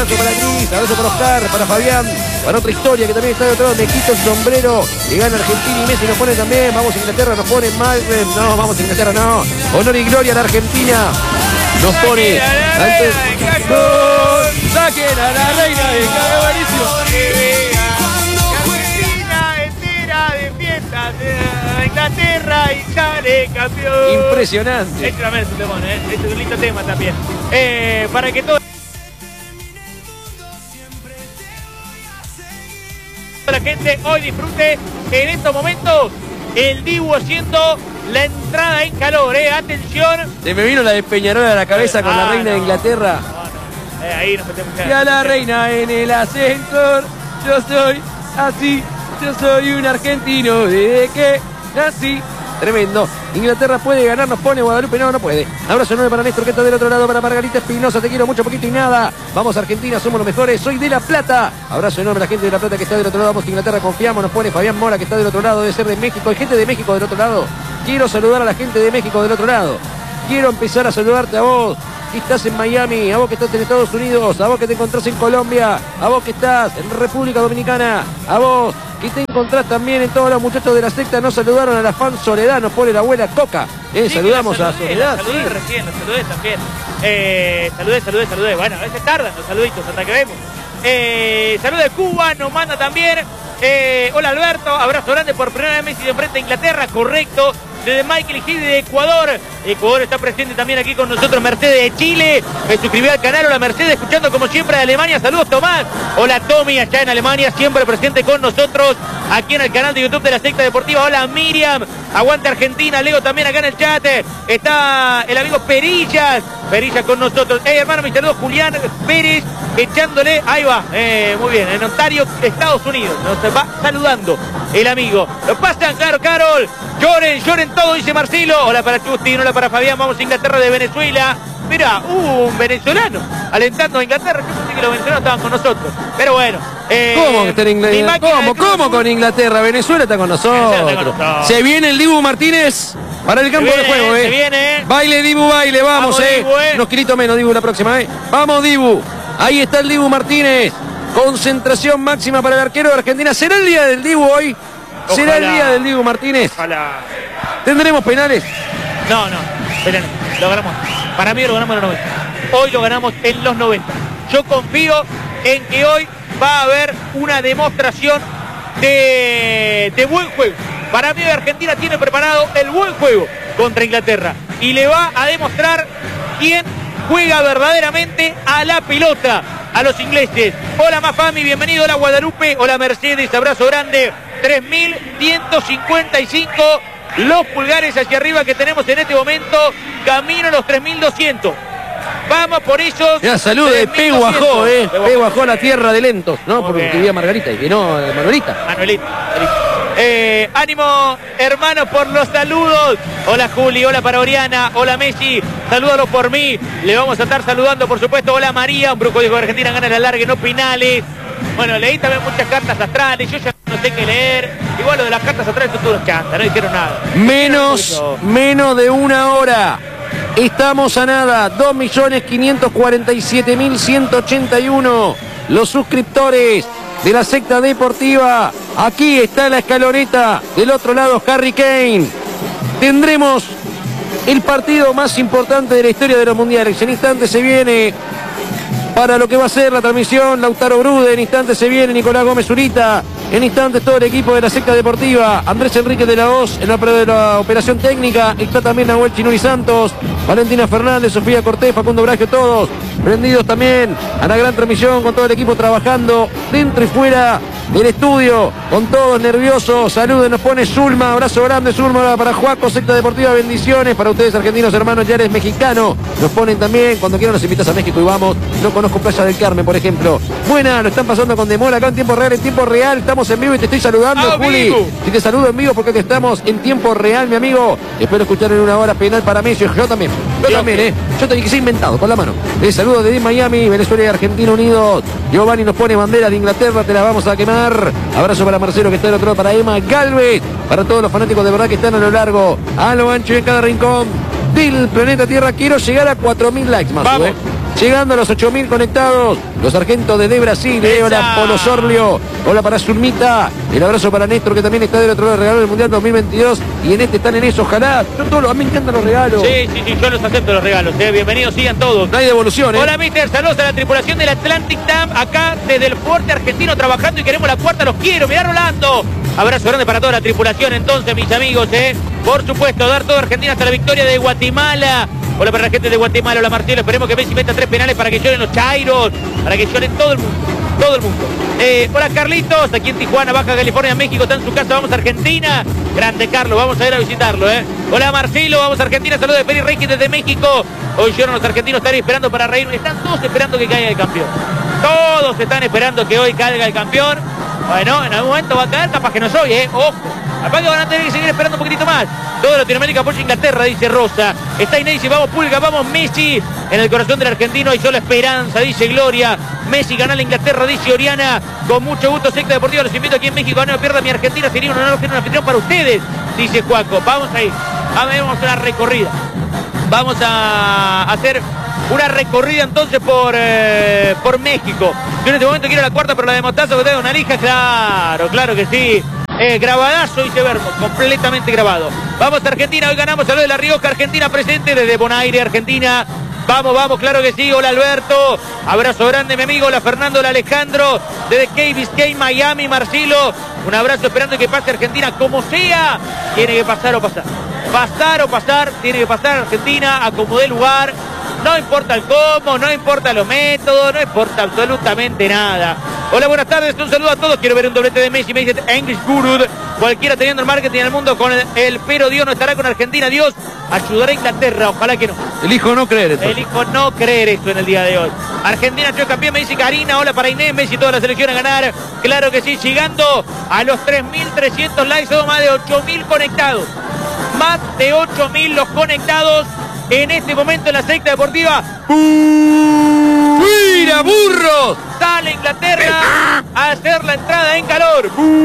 Abrazo para Cris, abrazo para Oscar, para Fabián, para otra historia que también está de otro lado. Me quito el sombrero, que gana Argentina y Messi nos pone también. Vamos a Inglaterra, nos pone mal. No, vamos a Inglaterra, no. Honor y gloria a la Argentina. Nos pone antes. Saquen a la reina de Caco, buenísimo. Argentina entera de fiestas de Inglaterra y sale campeón. Impresionante. Este también es un temón, este es un lindo tema también. Para que todo la gente hoy disfrute en estos momentos el Dibu haciendo la entrada en calor, atención. Se me vino la de Peñarol a la cabeza con la reina de Inglaterra. Ahí nos metemos. Y a la reina en el ascensor. Yo soy así, yo soy un argentino desde que nací. Tremendo. Inglaterra puede ganar, nos pone Guadalupe. No, no puede. Abrazo enorme para Néstor, que está del otro lado, para Margarita Espinosa. Te quiero mucho, poquito y nada. Vamos Argentina, somos los mejores. Soy de La Plata. Abrazo enorme a la gente de La Plata que está del otro lado. Vamos Inglaterra, confiamos. Nos pone Fabián Mora, que está del otro lado. Debe ser de México. Hay gente de México del otro lado. Quiero saludar a la gente de México del otro lado. Quiero empezar a saludarte a vos que estás en Miami, a vos que estás en Estados Unidos, a vos que te encontrás en Colombia, a vos que estás en República Dominicana, a vos que te encontrás también en todos los muchachos de la secta. Nos saludaron a la fan Soledad, nos pone la abuela Coca. Sí, saludamos a Soledad. La saludé recién, la saludé también. Saludé. Bueno, a veces tardan los saluditos hasta que vemos. Saludos de Cuba, nos manda también. Hola Alberto, abrazo grande por primera vez Messi de frente a Inglaterra, correcto. Desde Michael Gil de Ecuador. Ecuador está presente también aquí con nosotros. Mercedes de Chile, me suscribió al canal. Hola Mercedes, escuchando como siempre de Alemania. Saludos Tomás. Hola Tommy, allá en Alemania, siempre presente con nosotros aquí en el canal de YouTube de la Secta Deportiva. Hola Miriam, aguante Argentina. Leo también acá en el chat. Está el amigo Perillas con nosotros. Hermano, mi saludo Julián Pérez, echándole, ahí va, muy bien, en Ontario, Estados Unidos. Nos va saludando el amigo. Lo pasan, claro, Carol. Lloren todo, dice Marcelo. Hola para Justin, hola para Fabián. Vamos a Inglaterra de Venezuela. Mira, un venezolano alentando a Inglaterra. Yo pensé que los venezolanos estaban con nosotros. Pero bueno. ¿Cómo que está en Inglaterra? ¿Cómo con Inglaterra? Venezuela está con nosotros. Se viene el Dibu Martínez para el campo de juego, Se viene. Baile, Dibu, baile, vamos, Dibu, Unos kilitos menos, Dibu, la próxima, Vamos, Dibu. Ahí está el Dibu Martínez. Concentración máxima para el arquero de Argentina. ¿Será el día del Dibu hoy? ¿Será el día del Dibu Martínez? Ojalá. ¿Tendremos penales? No, penales. Lo ganamos. Para mí lo ganamos en los 90. Hoy lo ganamos en los 90. Yo confío en que hoy va a haber una demostración de buen juego. Para mí Argentina tiene preparado el buen juego contra Inglaterra. Y le va a demostrar quién juega verdaderamente a la pelota a los ingleses. Hola Mafami, bienvenido. Hola Guadalupe. Hola Mercedes, abrazo grande. 3.155 los pulgares hacia arriba que tenemos en este momento, camino a los 3.200. Vamos por esos. Ya, salud de Peguajó, Peguajó, la tierra de lentos, ¿no? Porque vivía Margarita y que no Manuelita. Ánimo, hermano, por los saludos. Hola Juli, hola para Oriana, hola Messi, salúdalo por mí. Le vamos a estar saludando, por supuesto. Hola María, un brujo dijo que Argentina gana la larga, no penales. Bueno, leí también muchas cartas astrales, yo ya no sé qué leer. Igual lo de las cartas astrales son todos chantas, no dijeron nada. Menos de una hora. Estamos a nada, 2.547.181 los suscriptores de la Secta Deportiva. Aquí está la escaloneta, del otro lado Harry Kane. Tendremos el partido más importante de la historia de los mundiales. En instantes se viene, para lo que va a ser la transmisión, Lautaro Brude. En instantes se viene Nicolás Gómez Zurita. En instantes todo el equipo de la Secta Deportiva. Andrés Enrique de la Hoz en la operación técnica. Está también Nahuel Chinuri Santos, Valentina Fernández, Sofía Cortés, Facundo Bragio, todos prendidos también a la gran transmisión, con todo el equipo trabajando dentro y fuera del estudio, con todos nerviosos. Saludos, nos pone Zulma, abrazo grande Zulma para Juaco, Secta Deportiva, bendiciones para ustedes argentinos, hermanos. Ya eres mexicano, nos ponen también, cuando quieran nos invitas a México y vamos. No conozco Playa del Carmen, por ejemplo. Buena, lo están pasando con demora acá en tiempo real, estamos en vivo y te estoy saludando, Juli. Si te saludo en vivo porque aquí estamos en tiempo real, mi amigo. Espero escuchar en una hora penal para Messi. Yo también, yo tenía que ser inventado con la mano. Saludos desde Miami, Venezuela y Argentina unidos. Giovanni nos pone bandera de Inglaterra, te la vamos a quemar. Abrazo para Marcelo que está del otro lado, para Emma Galvez, para todos los fanáticos de verdad que están a lo largo, a lo ancho y en cada rincón del planeta Tierra. Quiero llegar a 4.000 likes más. llegando a los 8.000 conectados. Los sargentos desde Brasil, hola Polo Sorlio, hola para Zulmita, el abrazo para Néstor que también está del otro lado, regalo del Mundial 2022 y en este están en eso, ojalá. Yo todos a mí me encantan los regalos. Sí, yo los acepto los regalos, bienvenidos, sigan todos. No hay devolución, Hola mister, saludos a la tripulación del Atlantic Dam, acá desde el fuerte argentino trabajando y queremos la cuarta, los quiero, mirá Rolando. Abrazo grande para toda la tripulación entonces, mis amigos, por supuesto, dar todo Argentina hasta la victoria de Guatemala. Hola para la gente de Guatemala, hola Marcelo, esperemos que Messi meta 3 penales para que lloren los chairos, para que lloren todo el mundo, todo el mundo. Hola Carlitos, aquí en Tijuana, Baja California, México, está en su casa, vamos a Argentina. Grande Carlos, vamos a ir a visitarlo, Hola Marcelo, vamos a Argentina, saludos de Peri Reiki desde México. Hoy lloran los argentinos, están esperando para reír, están todos esperando que caiga el campeón. Todos están esperando que hoy caiga el campeón. Bueno, en algún momento va a caer, capaz que no soy, ojo. Capaz que van a tener que seguir esperando un poquitito más. Todo Latinoamérica apoya Inglaterra, dice Rosa. Está Inés, dice, vamos Pulga, vamos Messi. En el corazón del argentino hay solo esperanza, dice Gloria. Messi gana la Inglaterra, dice Oriana. Con mucho gusto, secta deportiva, los invito aquí en México. No me pierda mi Argentina, sería un honor ser un anfitrión para ustedes, dice Juaco. Vamos a ir, vamos a una recorrida. Vamos a hacer una recorrida entonces por México. Yo en este momento quiero la cuarta, pero la de Mostazo que tengo una lija, claro que sí. Grabadazo, dice Verbo, completamente grabado. Vamos a Argentina, hoy ganamos, saludos de La Rioja, Argentina presente desde Bonaire, Argentina. Vamos, claro que sí. Hola Alberto, abrazo grande mi amigo. Hola Fernando, hola Alejandro, desde Key Biscayne, Miami, Marcelo. Un abrazo esperando que pase Argentina como sea. Tiene que pasar o pasar. Pasar o pasar, tiene que pasar Argentina a como dé lugar. No importa el cómo, no importa los métodos, no importa absolutamente nada. Hola, buenas tardes, un saludo a todos. Quiero ver un doblete de Messi, me dice English Guru. Cualquiera teniendo el marketing en el mundo con el pero Dios no estará con Argentina. Dios ayudará a Inglaterra, ojalá que no. Elijo no creer esto. Elijo no creer esto en el día de hoy. Argentina es campeón, me dice Karina. Hola para Inés, Messi, toda la selección a ganar. Claro que sí, llegando a los 3.300 likes, somos más de 8.000 conectados. Más de 8.000 los conectados en este momento en la secta deportiva. ¡Mira, burros! Sale Inglaterra a hacer la entrada en calor.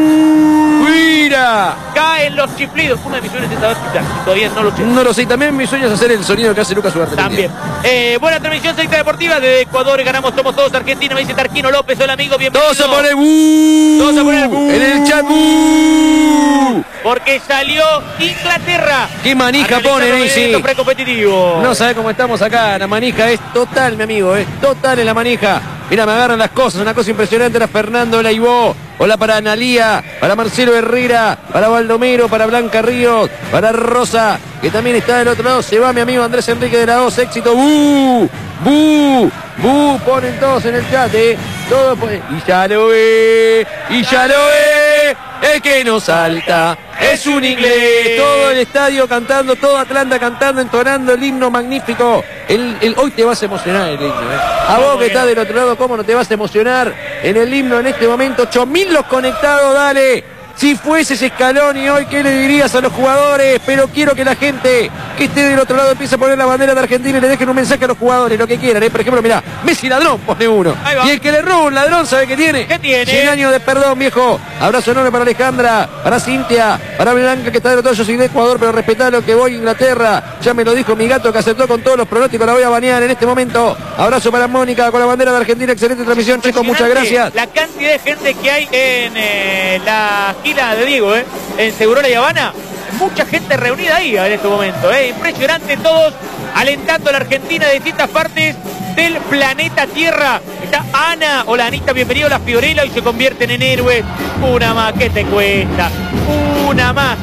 ¡Mira! Caen los chiflidos. Uno de mis sueños es saber chiflar. Todavía no lo sé. No lo sé. También mi sueño es hacer el sonido que hace Lucas Ugarte. También. Buena transmisión secta deportiva desde Ecuador. Ganamos, somos todos Argentina. Me dice Tarquino López. Hola amigo, bienvenido. Todos a poner ¡bu! Todos a poner ¡bu! En el chat ¡bu! Porque salió Inglaterra. ¿Qué manija pone, Messi? Precompetitivo. No sabe cómo estamos acá. La manija es total, mi amigo. Es total en la manija. Mira, me agarran las cosas. Una cosa impresionante. Era Fernando Laibó. Hola para Analía. Para Marcelo Herrera. Para Baldomero. Para Blanca Ríos. Para Rosa, que también está del otro lado. Se va mi amigo Andrés Enrique de la Voz. Éxito. ¡Bu! ¡Bu! ¡Bu! Ponen todos en el chat, Todos ponen. Y ya lo ve. Y ya lo ve. El que no salta es un inglés. Todo el estadio cantando, todo Atlanta cantando, entonando el himno magnífico. Hoy te vas a emocionar el himno, A vos que estás del otro lado, ¿cómo no te vas a emocionar en el himno en este momento? 8.000 los conectados, dale. Si fueses Scaloni hoy, ¿qué le dirías a los jugadores? Pero quiero que la gente que esté del otro lado empiece a poner la bandera de Argentina y le dejen un mensaje a los jugadores, lo que quieran, Por ejemplo, mirá, Messi ladrón, pone uno. Y el que le roba un ladrón, ¿sabe qué tiene? ¿Qué tiene? 100 años de perdón, viejo. Abrazo enorme para Alejandra, para Cintia, para Blanca, que está del otro lado. Yo soy de Ecuador, pero respetá lo que voy a Inglaterra. Ya me lo dijo mi gato, que aceptó con todos los pronósticos. La voy a banear en este momento. Abrazo para Mónica, con la bandera de Argentina. Excelente transmisión, chicos, muchas gracias. La cantidad de gente que hay en la esquina de Diego, en Segurola y Habana, mucha gente reunida ahí en este momento, impresionante, todos alentando a la Argentina de distintas partes del planeta Tierra. Está Ana, hola Anita, bienvenido a la Fiorella, y se convierten en héroes. Una más, ¿qué te cuesta? Una más.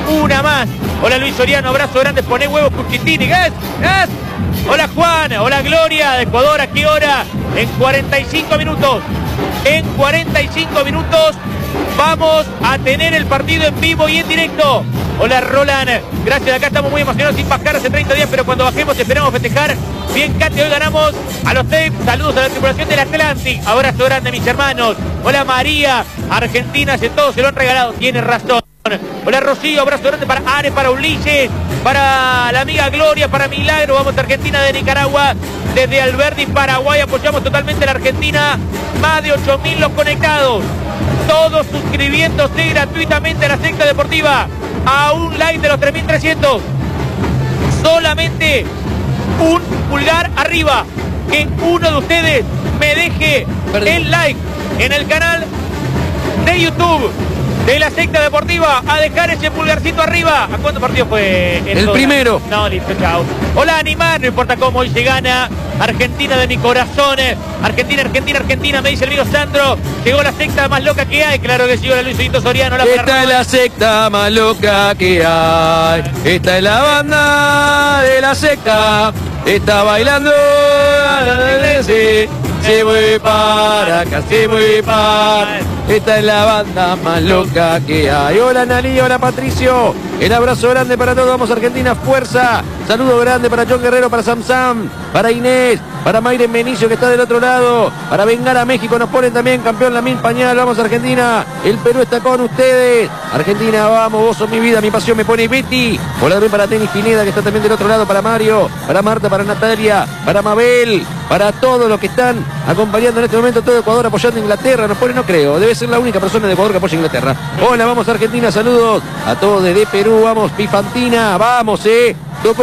Hola Luis Soriano, abrazo grande, poné huevos Cuchitini, gas. Hola Juan, hola Gloria de Ecuador, ¿a qué hora? En 45 minutos. En 45 minutos vamos a tener el partido en vivo y en directo. Hola Roland, gracias, acá estamos muy emocionados sin bajar hace 30 días, pero cuando bajemos esperamos festejar. Bien, Katy, hoy ganamos a los tapes. Saludos a la tripulación del Atlantic. Abrazo grande, mis hermanos. Hola María, Argentina, todos se lo han regalado, tiene razón. Hola Rocío, abrazo grande para Are, para Ulises, para la amiga Gloria, para Milagro. Vamos a Argentina de Nicaragua, desde Alberdi, Paraguay. Apoyamos totalmente a la Argentina. Más de 8.000 los conectados. Todos suscribiéndose gratuitamente a la secta deportiva. A un like de los 3.300. Solamente un pulgar arriba. que uno de ustedes me deje el like en el canal de YouTube de la secta deportiva, a dejar ese pulgarcito arriba. ¿A cuántos partidos fue? El primero. No, listo, chao. Hola, animar, no importa cómo, hoy se gana. Argentina de mi corazón. Argentina, Argentina, Argentina, me dice el amigo Sandro. Llegó la secta más loca que hay. Claro que sí, hola Luisito Soriano. Esta es la secta más loca que hay. Esta es la banda de la secta. Está bailando. Se mueve para acá, se mueve para. Esta es la banda más loca que hay. Hola Nalí, hola Patricio. El abrazo grande para todos. Vamos Argentina, fuerza. Saludo grande para John Guerrero, para Sam Sam, para Inés, para Mayren Benicio que está del otro lado. Para Bengala México nos ponen también campeón la Mil Pañal. Vamos Argentina. El Perú está con ustedes. Argentina, vamos, vos sos mi vida, mi pasión, me pone Betty. Hola también para Tenis Pineda que está también del otro lado. Para Mario, para Marta, para Natalia, para Mabel, para todos los que están acompañando en este momento todo Ecuador apoyando a Inglaterra. Nos pone, no creo, debe ser la única persona de Ecuador que apoya a Inglaterra. Hola, vamos Argentina, saludos a todos desde Perú. Vamos Pifantina, vamos, todo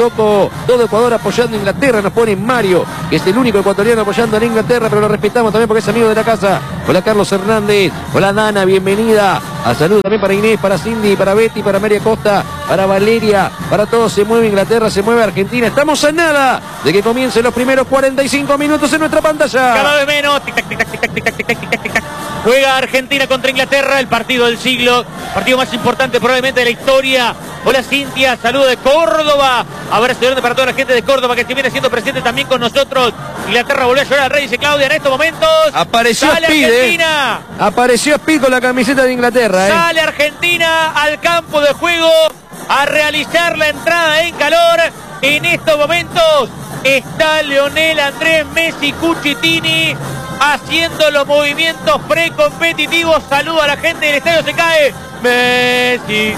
Ecuador apoyando a Inglaterra, nos pone Mario, que es el único ecuatoriano apoyando a Inglaterra, pero lo respetamos también porque es amigo de la casa. Hola Carlos Hernández, hola Dana, bienvenida. A salud también para Inés, para Cindy, para Betty, para María Costa, para Valeria, para todos. Se mueve Inglaterra, se mueve Argentina. Estamos a nada de que comiencen los primeros 45 minutos en nuestra pantalla. Cada vez menos. Tic, tac, tic, tac, tic, tac, tic, tac, tic, tac, tic, tac, tic, tac. Juega Argentina contra Inglaterra, el partido del siglo, partido más importante probablemente de la historia. Hola Cintia, saludo de Córdoba. Abrazo grande para toda la gente de Córdoba que se viene siendo presente también con nosotros. Inglaterra volvió a llorar al rey, dice Claudia, en estos momentos. Apareció Speed, Argentina. Apareció Speed con la camiseta de Inglaterra. Sale Argentina al campo de juego a realizar la entrada en calor. En estos momentos está Lionel Andrés Messi Cucitini haciendo los movimientos precompetitivos. Saluda a la gente del estadio, se cae. Messi,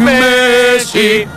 Messi,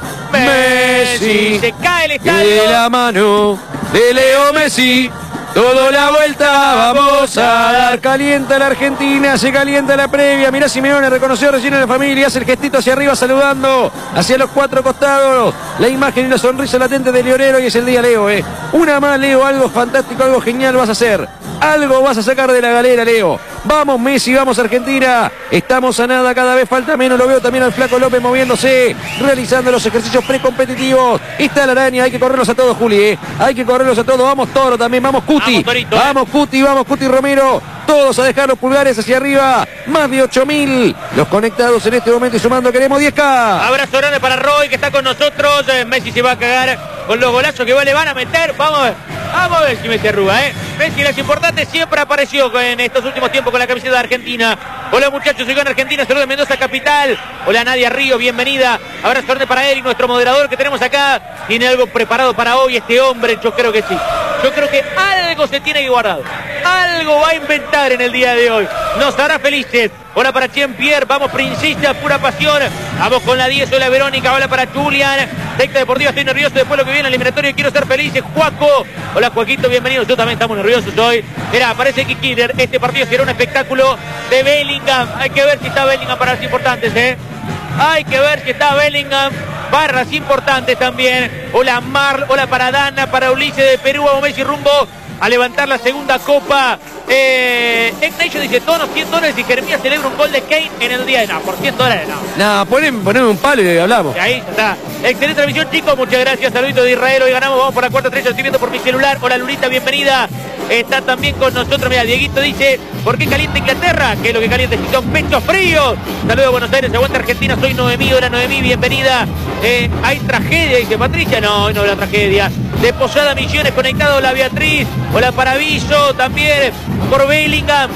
Messi. Se cae el estadio. De la mano de Leo Messi. Todo la vuelta, vamos a dar. Calienta la Argentina, se calienta la previa. Mirá Simeone, reconoció recién a la familia, hace el gestito hacia arriba saludando hacia los cuatro costados. La imagen y la sonrisa latente de Leonero y es el día Leo, Una más, Leo, algo fantástico, algo genial vas a hacer. Algo vas a sacar de la galera, Leo. Vamos Messi, vamos Argentina. Estamos a nada, cada vez falta menos. Lo veo también al Flaco López moviéndose, realizando los ejercicios precompetitivos. Está la araña, hay que correrlos a todos, Juli, Hay que correrlos a todos. Vamos Toro también, vamos Cuti. Vamos, Torito, vamos Cuti Romero. Todos a dejar los pulgares hacia arriba. Más de 8.000 los conectados en este momento y sumando queremos 10K. Abrazo grande para Roy que está con nosotros. Messi se va a cagar con los golazos que le van a meter. Vamos a ver si Messi arruga, Messi, las importantes, siempre apareció en estos últimos tiempos con la camiseta de Argentina. Hola muchachos, soy con Argentina, saludos de Mendoza capital. Hola Nadia Río, bienvenida. Abrazo grande para Eric, nuestro moderador que tenemos acá. ¿Tiene algo preparado para hoy este hombre? Yo creo que sí. Yo creo que algo se tiene que guardar. Algo va a inventar en el día de hoy. Nos hará felices. Hola para Jean-Pierre, vamos Princesa, pura pasión. Vamos con la 10, hola Verónica, hola para Julian. Secta Deportiva, estoy nervioso después de lo que viene el eliminatorio, quiero ser feliz. Juaco, hola Joaquito, bienvenido. Yo también estamos nerviosos hoy. Mira, parece que Killer, este partido será un espectáculo de Bellingham. Hay que ver si está Bellingham para las importantes, Hay que ver si está Bellingham. Barras importantes también. Hola Marl, hola para Dana, para Ulises de Perú, vamos Messi rumbo a levantar la segunda copa. Nation dice tonos $100 y Jeremías celebra un gol de Kane en el día de por $100 no. Poneme un palo y hablamos. Y ahí está. Excelente transmisión, chicos, muchas gracias. Saludito de Israel, hoy ganamos, vamos por la cuarta estrella, estoy viendo por mi celular. Hola Lulita, bienvenida. Está también con nosotros, mira, Dieguito dice, ¿por qué calienta Inglaterra? ¿Qué es lo que calienta? Si son pechos fríos. Saludos de Buenos Aires, aguanta Argentina, soy Noemí, hola Noemí, bienvenida. Hay tragedia, dice Patricia, no la tragedia. De Posada Misiones conectado, la Beatriz, hola Paravillo, también por Bellingham,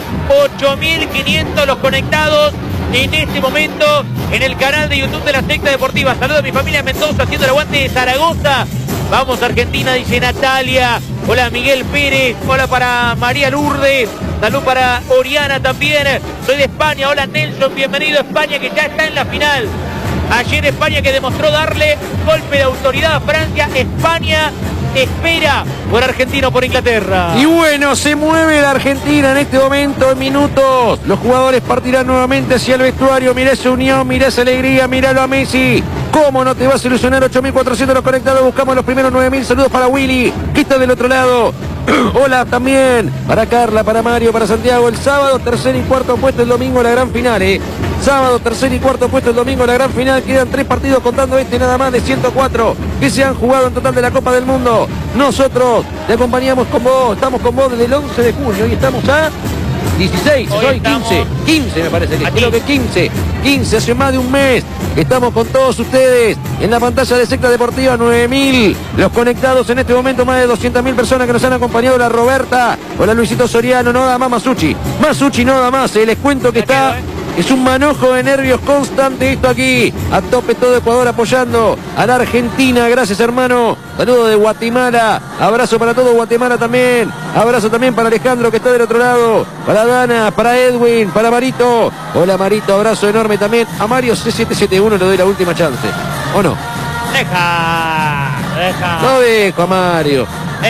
8.500 los conectados en este momento en el canal de YouTube de la Secta Deportiva. Saludos a mi familia Mendoza haciendo el aguante de Zaragoza. Vamos Argentina, dice Natalia. Hola Miguel Pérez, hola para María Lourdes, salud para Oriana también. Soy de España, hola Nelson, bienvenido a España que ya está en la final. Ayer España que demostró darle golpe de autoridad a Francia. España espera por Argentina o por Inglaterra. Y bueno, se mueve la Argentina en este momento, en minutos. Los jugadores partirán nuevamente hacia el vestuario. Mirá esa unión, mirá esa alegría, miralo a Messi. ¿Cómo no te vas a ilusionar? 8.400 los conectados. Buscamos los primeros 9.000. Saludos para Willy, que está del otro lado. Hola también para Carla, para Mario, para Santiago. El sábado, tercer y cuarto puesto, el domingo la gran final, Sábado, tercer y cuarto puesto, el domingo la gran final. Quedan 3 partidos contando nada más de 104 que se han jugado en total de la Copa del Mundo. Nosotros te acompañamos con vos, estamos con vos desde el 11 de junio y estamos a 16, hoy 15 me parece que, creo que 15, hace más de un mes que estamos con todos ustedes en la pantalla de Secta Deportiva. 9.000 los conectados en este momento, más de 200.000 personas que nos han acompañado. La Roberta, hola Luisito Soriano, no da más Masucci no da más, les cuento que está... Es un manojo de nervios constante esto aquí. A tope todo Ecuador apoyando a la Argentina. Gracias, hermano. Saludo de Guatemala. Abrazo para todo Guatemala también. Abrazo también para Alejandro que está del otro lado. Para Dana, para Edwin, para Marito. Hola Marito, abrazo enorme también. A Mario C771 le doy la última chance. ¿O no? Deja. No dejo a Mario.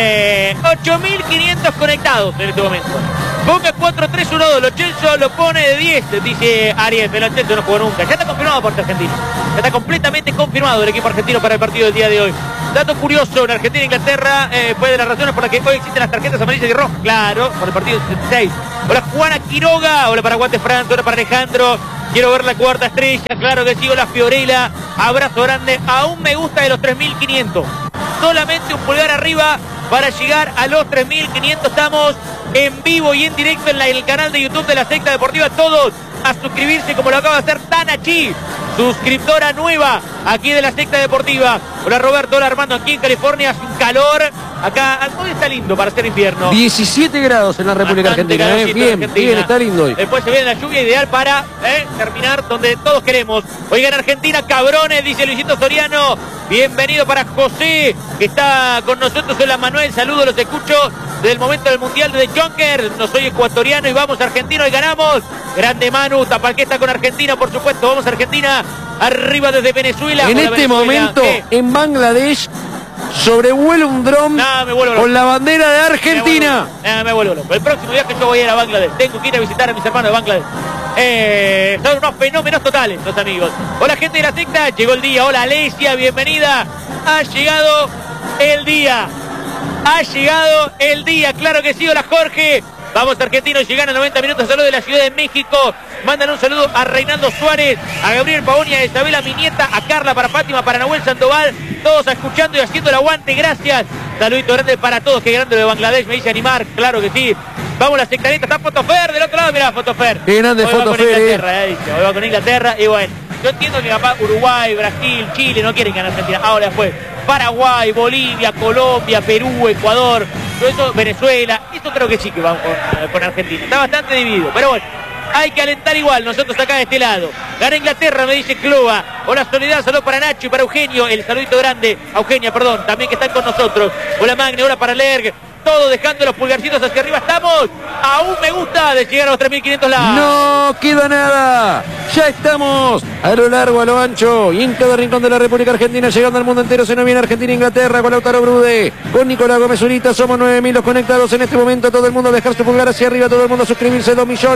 8.500 conectados en este momento. Boca 4-3-1-2, Lo Celso lo pone de 10, dice Ariel, pero Lo Celso no jugó nunca. Ya está confirmado por Argentina. Ya está completamente confirmado el equipo argentino para el partido del día de hoy. Dato curioso, en Argentina e Inglaterra fue de las razones por las que hoy existen las tarjetas amarillas y rojas, claro, por el partido 76. Hola Juana Quiroga, hola para Guante Franco, hola para Alejandro. Quiero ver la cuarta estrella, claro que sí, hola Fiorella. Abrazo grande, aún me gusta de los 3.500. Solamente un pulgar arriba para llegar a los 3.500. Estamos en vivo y en directo en el canal de YouTube de la Secta Deportiva. Todos a suscribirse como lo acaba de hacer Tanachi, suscriptora nueva aquí de la Secta Deportiva. Hola Roberto, hola Armando, aquí en California hace un calor. Acá hoy está lindo para hacer invierno. 17 grados en la República Argentina. Bien, está lindo hoy. Después se viene la lluvia ideal para terminar donde todos queremos. Oigan, Argentina, cabrones, dice Luisito Soriano. Bienvenido para José, que está con nosotros. Hola Manuel, saludos, los escucho desde el momento del Mundial de Jonker. No soy ecuatoriano y vamos argentino y ganamos. Grande Manu, Tapalqué está con Argentina, por supuesto. Vamos a Argentina, arriba desde Venezuela. En este momento, en Bangladesh, sobrevuela un dron con la bandera de Argentina. Me vuelvo loco. El próximo viaje yo voy a ir a Bangladesh. Tengo que ir a visitar a mis hermanos de Bangladesh. Son unos fenómenos totales los amigos. Hola gente de la secta, llegó el día. Hola Alesia, bienvenida. Ha llegado el día. Claro que sí. Hola Jorge. Vamos argentinos, llegan a 90 minutos. Saludos de la Ciudad de México. Mandan un saludo a Reinaldo Suárez, a Gabriel Pavoni, a Isabela Minieta, a Carla, para Fátima, para Nahuel Sandoval. Todos escuchando y haciendo el aguante. Gracias. Saludito grande para todos. Qué grande de Bangladesh, me dice Animar. Claro que sí. Vamos la sectarita. Está Fotofer del otro lado. Mirá, Fotofer. Qué grande Fotofer. Hoy va con Inglaterra. Y bueno, yo entiendo que capaz Uruguay, Brasil, Chile no quieren ganar Argentina. Ahora después Paraguay, Bolivia, Colombia, Perú, Ecuador. Todo eso, Venezuela. Esto creo que sí que vamos con Argentina. Está bastante dividido. Pero bueno, hay que alentar igual. Nosotros acá de este lado. Gana Inglaterra, me dice Clova. Hola Soledad, saludos para Nacho y para Eugenio. El saludito grande. A Eugenia, perdón. También que están con nosotros. Hola Magne, hola para Lerg. Todos dejando los pulgarcitos hacia arriba. Estamos a un me gusta de llegar a los 3.500 likes. No queda nada. Ya estamos a lo largo, a lo ancho y en cada rincón de la República Argentina, llegando al mundo entero. Se nos viene Argentina, Inglaterra, con Lautaro Brude, con Nicolás Gómez Zurita. Somos 9.000 los conectados en este momento. Todo el mundo a dejar su pulgar hacia arriba. Todo el mundo a suscribirse.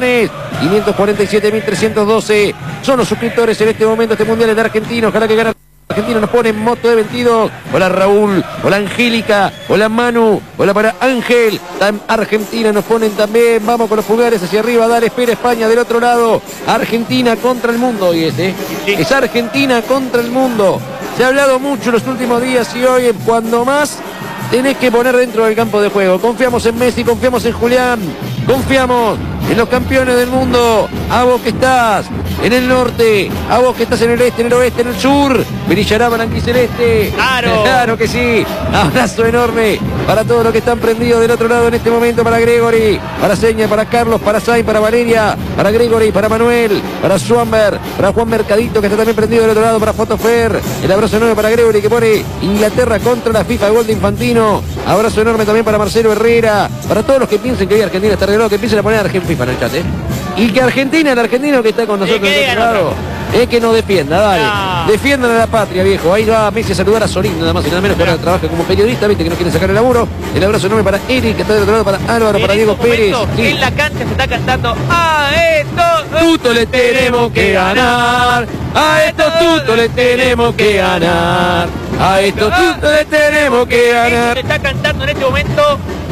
2.547.312 son los suscriptores en este momento. Este mundial es de Argentina. Ojalá que gane Argentina. Nos pone en moto de 22. Hola Raúl, hola Angélica, hola Manu, hola para Ángel. Argentina nos ponen también. Vamos con los pulgares hacia arriba. Dale, espera España del otro lado. Argentina contra el mundo hoy es Argentina contra el mundo. Se ha hablado mucho los últimos días y hoy cuando más tenés que poner dentro del campo de juego. Confiamos en Messi, confiamos en Julián, confiamos en los campeones del mundo. A vos que estás en el norte, a vos que estás en el este, en el oeste, en el sur, brillará blanquiceleste. Claro que sí. Abrazo enorme para todos los que están prendidos del otro lado en este momento. Para Gregory, para Seña, para Carlos, para Sain, para Valeria, para Gregory, para Manuel, para Swanberg, para Juan Mercadito que está también prendido del otro lado, para Fotofer. El abrazo enorme para Gregory que pone Inglaterra contra la FIFA, gol de Infantino. Abrazo enorme también para Marcelo Herrera, para todos los que piensen que hoy Argentina está arreglado, que empiecen a poner Argentina FIFA en el chat, y que Argentina, el argentino que está con nosotros del otro lado, es que nos defienda, dale. No. Defiendan a la patria, viejo. Ahí va Messi a saludar a Solín, nada más y nada menos, que ahora trabaja como periodista, viste, que no quiere sacar el laburo. El abrazo enorme para Eric, que está del otro lado, para Álvaro, para Diego Pérez. Sí. En la cancha se está cantando a esto tuto le tenemos que ganar. A estos tutos le tenemos que ganar. A estos tutos le tenemos que ganar. Se está cantando en este momento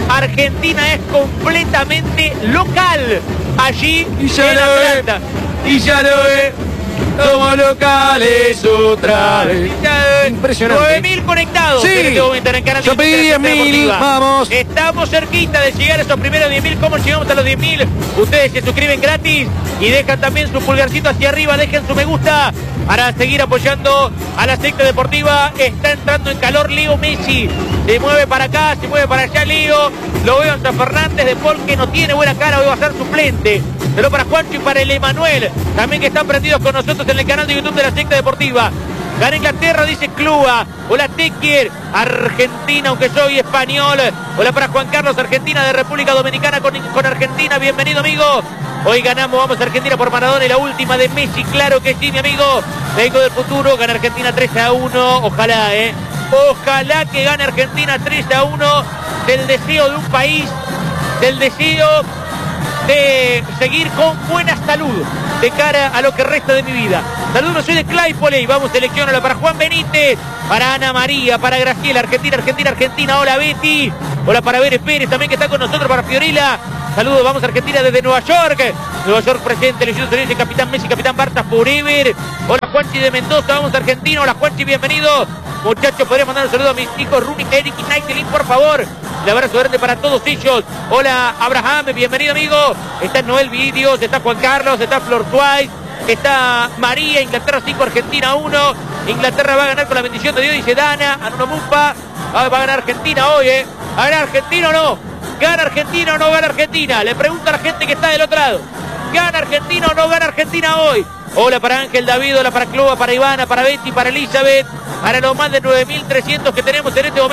Argentina es completamente local allí Y ya en lo Atlanta. Y ya lo ve. Somos locales otra vez. Impresionante. 9.000 conectados Sí. en este momento en el canal de Yo pedí YouTube de la 10.000, Deportiva. vamos. Estamos cerquita de llegar a esos primeros 10.000. ¿Cómo llegamos a los 10.000? Ustedes se suscriben gratis y dejan también su pulgarcito hacia arriba, dejen su me gusta para seguir apoyando a la secta deportiva. Está entrando en calor Leo Messi. Se mueve para acá, se mueve para allá Leo. Lo veo ante Fernández de Paul, que no tiene buena cara, hoy va a ser suplente. Pero para Juancho y para el Emanuel, también que están prendidos con nosotros en el canal de YouTube de la secta deportiva. Gana Inglaterra, dice Clua. Hola Tequier, Argentina, aunque soy español. Hola para Juan Carlos, Argentina de República Dominicana con Argentina. Bienvenido, amigo. Hoy ganamos, vamos a Argentina por Maradona y la última de Messi, claro que sí, mi amigo. Vengo del futuro, gana Argentina 3-1. Ojalá, ojalá que gane Argentina 3-1. Del deseo de un país, del deseo de seguir con buena salud de cara a lo que resta de mi vida. Saludos, soy de Claypole y vamos selección. Hola para Juan Benítez, para Ana María, para Graciela, Argentina. Hola Betty, hola para Beres Pérez también que está con nosotros, para Fiorella. Saludos, vamos a Argentina desde Nueva York. Nueva York presente, Luisito Sorense, Capitán Messi, Capitán Barta Forever. Hola Juanchi de Mendoza, vamos a Argentina. Hola Juanchi, bienvenido. Muchachos, podría mandar un saludo a mis hijos Rumi, Eric y Naitelin, por favor. Un abrazo grande para todos ellos. Hola Abraham, bienvenido amigo. Está Noel Vídeos, está Juan Carlos, está Flor Twice, está María. Inglaterra 5, Argentina 1. Inglaterra va a ganar con la bendición de Dios, dice Dana. Anuno Mupa. Va a ganar Argentina hoy, ¿Va a ganar Argentina o no? ¿Gana Argentina o no gana Argentina? Le pregunto a la gente que está del otro lado. ¿Gana Argentina o no gana Argentina hoy? Hola para Ángel David, hola para Clova, para Ivana, para Betty, para Elizabeth, para los más de 9.300 que tenemos en este momento.